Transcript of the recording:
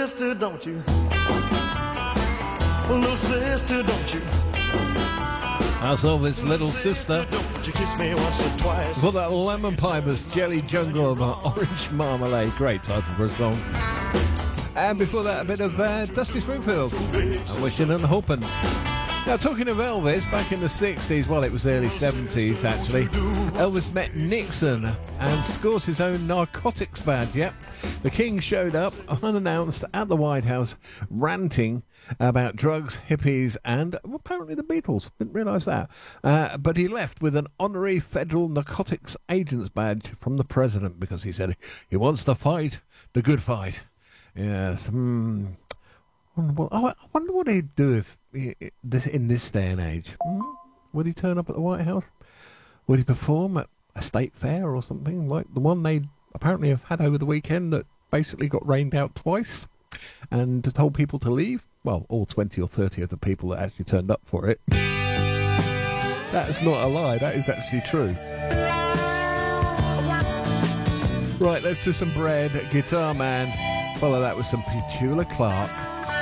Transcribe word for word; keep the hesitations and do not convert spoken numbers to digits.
sister, don't you? Little sister, don't you? That's Elvis' Little Sister. Don't you kiss me once or twice? For that Lemon Pipers, Jelly Jungle of uh, Orange Marmalade. Great title for a song. And before that, a bit of uh, Dusty Springfield. I'm wishing and hoping. Now, talking of Elvis, back in the sixties, well, it was early seventies, actually, Elvis met Nixon and scores his own narcotics badge, yep. The King showed up unannounced at the White House, ranting about drugs, hippies, and well, apparently the Beatles. Didn't realise that. Uh, but he left with an honorary federal narcotics agent's badge from the president because he said he wants to fight the good fight. Yes, hmm... Well, I wonder what he'd do if he, this in this day and age. Hmm? Would he turn up at the White House? Would he perform at a state fair or something like the one they apparently have had over the weekend that basically got rained out twice and told people to leave? Well, all twenty or thirty of the people that actually turned up for it. That's not a lie. That is actually true. Right, let's do some Bread, Guitar Man. Follow that with some Petula Clark.